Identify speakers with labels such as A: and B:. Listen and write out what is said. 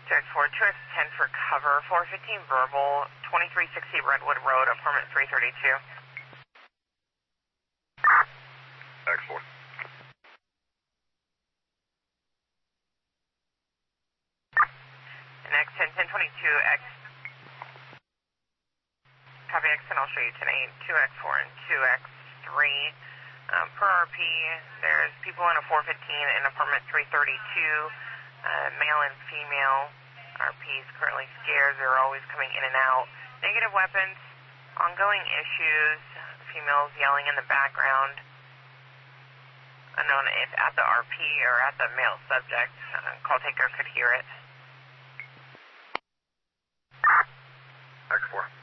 A: 2X4, 2X10 for cover, 415 verbal, 2360 Redwood Road, apartment 332.
B: X4.
A: And X10, 1022X. Copy X10, I'll show you 10-8, 2X4 and 2X3. Per RP, there's people in a 415 in apartment 332, male and female. RPs currently scared, they're always coming in and out. Negative weapons, ongoing issues, females yelling in the background. Unknown if at the RP or at the male subject. Call taker could hear it.
B: X4.